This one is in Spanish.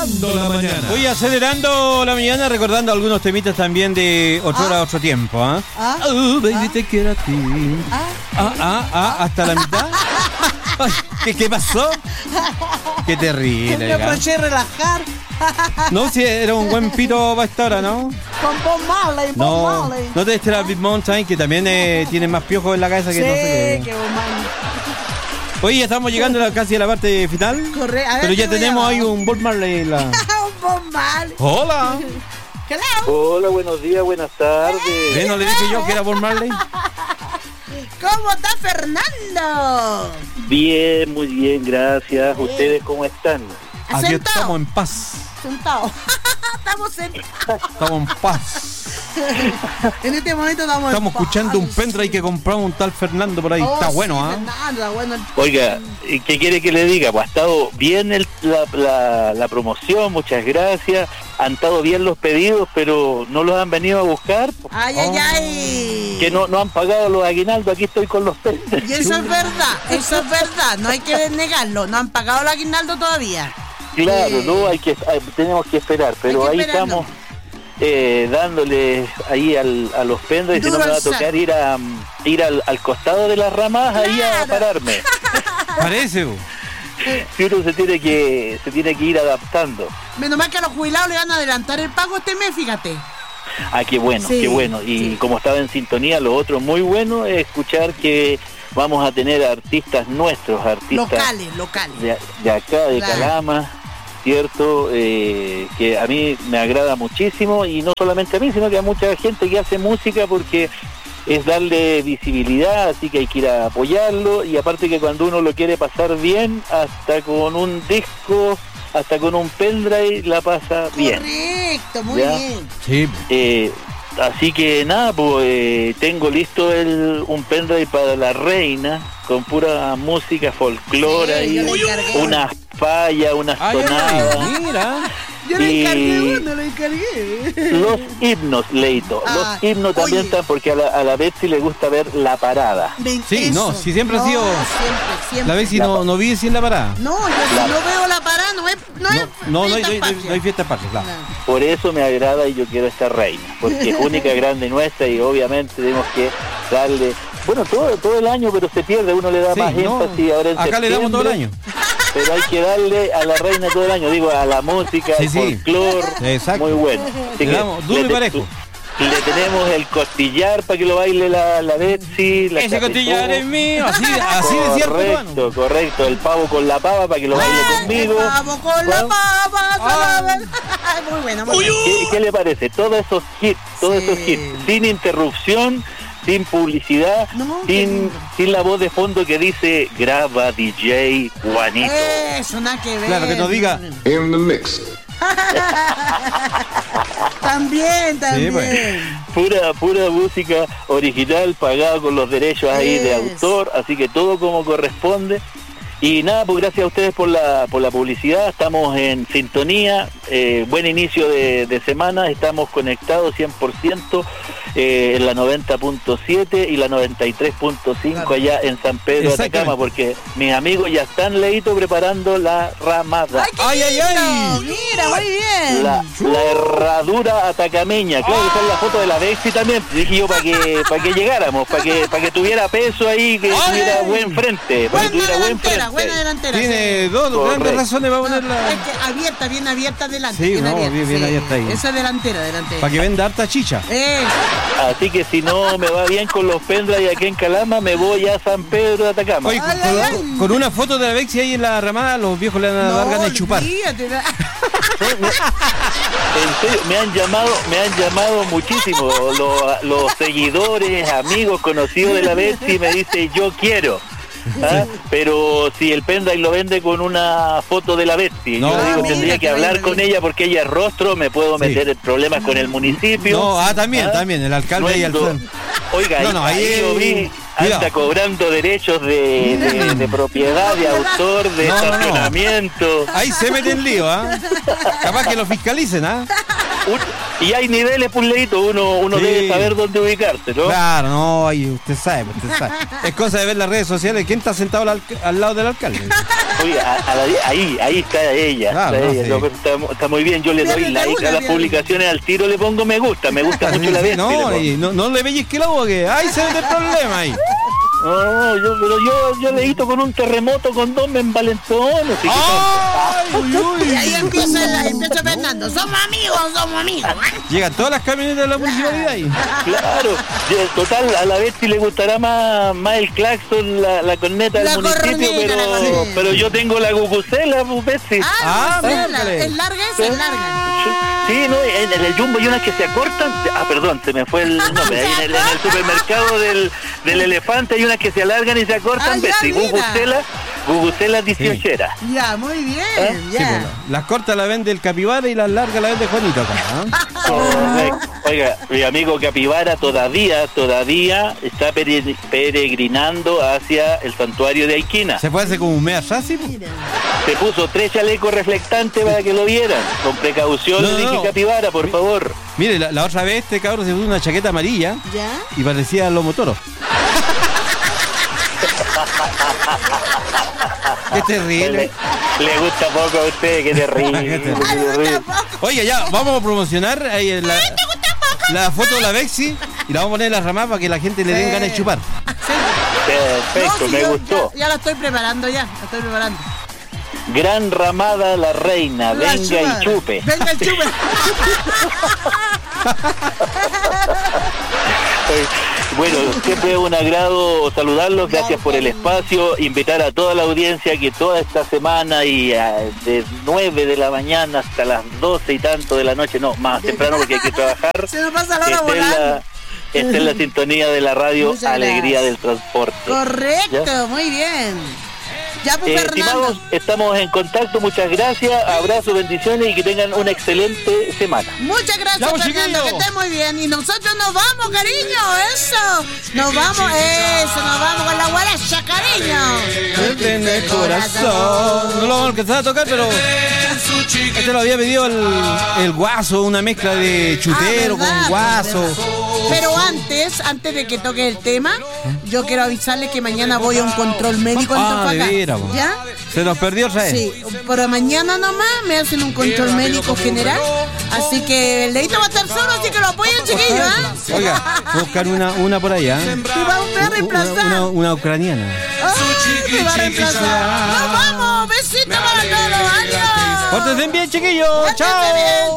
Acelerando la mañana. Voy acelerando la mañana recordando algunos temitas también de Otra Hora, Otro Tiempo. Baby, te quiero a ti. Hasta la mitad. ¿Qué pasó? Qué terrible. Me aproveché de relajar. No, si era un buen pito para esta hora, ¿no? Con Bob Marley, No te estés Big Mountain, que también tiene más piojos en la cabeza que sí, no sé qué Bob Marley. Oye, ya estamos llegando casi a la parte final. Correcto. Pero ya tenemos ahí un Bob Marley. Un Bob Marley. Hola. Hola, buenos días, buenas tardes. ¿No le dije yo que era Bob Marley? ¿Cómo está Fernando? Bien, muy bien, gracias. ¿Ustedes cómo están? Aquí estamos en paz. Sentado. Estamos en paz. En este momento estamos escuchando un pendrive que compramos un tal Fernando por ahí. Está bueno, ¿ah? Fernando, bueno. Oiga, ¿qué quiere que le diga? Pues ha estado bien la promoción, muchas gracias. Han estado bien los pedidos, pero no los han venido a buscar. Ay. Que no han pagado los aguinaldos, aquí estoy con los pendrives. Y eso es verdad, no hay que negarlo. No han pagado el aguinaldo todavía. Claro, no, tenemos que esperar, pero ahí estamos dándole ahí a los pendrives, y no me va a tocar ir al costado de las ramas, claro, ahí a pararme. Parece, si uno se tiene que ir adaptando. Menos mal que a los jubilados le van a adelantar el pago este mes, fíjate. Qué bueno, sí, qué bueno. Y como estaba en sintonía, lo otro muy bueno es escuchar que vamos a tener artistas nuestros, locales. De acá, de Calama, ¿cierto? Que a mí me agrada muchísimo, y no solamente a mí, sino que a mucha gente que hace música, porque es darle visibilidad, así que hay que ir a apoyarlo, y aparte que cuando uno lo quiere pasar bien, hasta con un disco, hasta con un pendrive la pasa bien. Correcto, muy bien. Sí. Así que nada, pues tengo listo un pendrive para la reina, con pura música folclore, y unas fallas, unas tonadas. Mira. Yo le encargué. Los himnos, Leito. Los himnos también están, porque a la Betsy le gusta ver la parada. Sí, si siempre ha sido. Siempre. La Betsy no vive sin la parada. No, yo si no veo la parada, no hay fiesta patria, claro. Por eso me agrada y yo quiero esta reina, porque es única, grande, nuestra, y obviamente tenemos que darle, bueno, todo el año, pero se pierde, uno le da más énfasis ahora en acá septiembre. Le damos todo el año. Pero hay que darle a la reina todo el año, digo, a la música, al folclore, muy bueno. Así le damos duro y parejo. Le tenemos el costillar para que lo baile la Betsy. Ese costillar es mío, así decía. Correcto, el pavo con la pava para que lo baile conmigo. El pavo con la pava. Muy bueno, muy bueno. ¿Qué le parece? Todos esos hits, sin interrupción, sin publicidad, sin la voz de fondo que dice graba DJ Juanito. Eso, nada que ver. Claro, que nos diga In the mix. También. Sí, pues. Pura música original, pagada con los derechos ahí de autor, así que todo como corresponde. Y nada, pues gracias a ustedes por la publicidad, estamos en sintonía, buen inicio de semana, estamos conectados 100% en la 90.7 y la 93.5 allá en San Pedro de Atacama, porque mis amigos ya están, Leito, preparando la ramada. ¡Ay! Mira, muy bien. La herradura atacameña, claro, esa es la foto de la Betsy también, dije yo para que llegáramos, para que tuviera peso ahí, que tuviera buen frente, para que tuviera buen frente. Buena delantera. Tiene dos grandes razones para ponerla. Es que bien abierta adelante. Sí, bien abierta ahí. Esa delantera. Para que venda harta chicha. Así que si no me va bien con los pendrives aquí en Calama, me voy a San Pedro de Atacama. Oye, con una foto de la Betsy ahí en la ramada, los viejos le van a dar ganas de chupar. En serio, me han llamado muchísimo los seguidores, amigos, conocidos de la Betsy, me dice yo quiero. Pero si el pendrive lo vende con una foto de la Betsy, yo digo, tendría que hablar con ella, porque ella es rostro, me puedo meter en problemas con el municipio. También, el alcalde y el Oiga, ahí yo vi, anda cobrando derechos de propiedad, de autor, de estacionamiento. Ahí se mete en lío, capaz que lo fiscalicen, Y hay niveles, pues, Leito, uno Sí. debe saber dónde ubicarse, ¿no? Claro, no, ahí usted sabe. Es cosa de ver las redes sociales. ¿Quién está sentado al lado del alcalde? Oye, ahí está ella. Claro, está, no, ella. sí. No, está muy bien, yo le doy like a las publicaciones al tiro, le pongo me gusta mucho la bestia. No le pellizque la boca, ahí se ve el problema ahí. No, yo Leito con un terremoto con 2 me envalentono. Y ahí empieza Fernando. Somos amigos. Llegan todas las camionetas de la municipalidad ahí. Claro, total, a la Betsy le gustará más el claxon, la corneta del municipio, pero yo tengo la gugucela, pues, Betsy. ¿Es larga esa? Es larga. Sí, no, en el Jumbo hay unas que se acortan. Perdón, se me fue el nombre. Ahí en el supermercado del Elefante hay unas que se alargan y se acortan. Betsy, gugucela 18era. Ya, muy bien. Sí, pues, las cortas la vende el Capibara y las largas la vende Juanito acá, Correcto. Oiga, mi amigo Capibara todavía está peregrinando hacia el santuario de Aiquina. ¿Se puede hacer como un mes atrás? ¿Sí? Se puso 3 chalecos reflectantes para que lo vieran. Con precaución, le dije Capibara, por favor. Mire, la otra vez este cabrón se puso una chaqueta amarilla. ¿Ya? Y parecía Lomo Toro. Qué terrible. Le gusta poco a usted, qué terrible. Oye, ya, vamos a promocionar ahí la foto de la Betsy y la vamos a poner en la ramada para que la gente le den ganas de chupar. Perfecto, me gustó. Ya la estoy preparando, Gran ramada la reina, venga y chupe. Venga y chupe. Bueno, siempre es un agrado saludarlos, gracias por el espacio, invitar a toda la audiencia que toda esta semana y de 9 de la mañana hasta las 12 y tanto de la noche, no, más temprano porque hay que trabajar, Se nos pasa la hora volando. Esta es la sintonía de la radio Alegría del Transporte. Correcto, ¿ya? Muy bien. Ya, pues, estimados, estamos en contacto, muchas gracias, abrazos, bendiciones y que tengan una excelente semana. Muchas gracias, Chau, Fernando, chiquillo. que esté muy bien. Y nosotros nos vamos, cariño, nos vamos con la guaracha, cariño. En el corazón. No lo vamos a alcanzar a tocar, pero este lo había pedido el guaso, una mezcla de chutero con guaso. Pero antes de que toque el tema, yo quiero avisarles que mañana voy a un control médico en Antofagasta. ¿Ya? Se nos perdió otra vez. Sí, por mañana nomás me hacen un control médico general. Así que el Leito va a estar solo, así que lo apoyen, chiquillos, ¿eh? Oiga, voy a buscar una por allá. Me va a reemplazar. Una ucraniana. ¡Ay, me va a reemplazar! ¡Nos vamos! ¡Besitos para todos! ¡Adiós! Pórtense bien, chiquillos. Pórtense ¡Chao! bien.